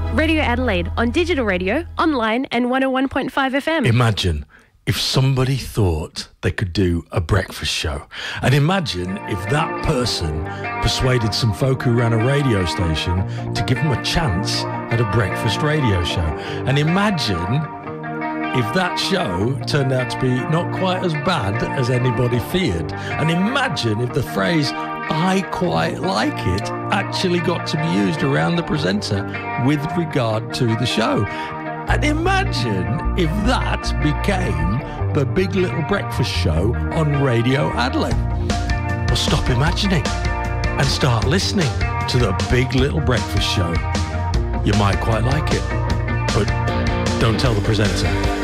Radio Adelaide on digital radio, online and 101.5 FM. Imagine if somebody thought they could do a breakfast show. And imagine if that person persuaded some folk who ran a radio station to give them a chance at a breakfast radio show. And imagine if that show turned out to be not quite as bad as anybody feared. And imagine if the phrase, "I quite like it," actually got to be used around the presenter with regard to the show. And imagine if that became the Big Little Breakfast Show on Radio Adelaide. Well, stop imagining and start listening to the Big Little Breakfast Show. You might quite like it, but don't tell the presenter.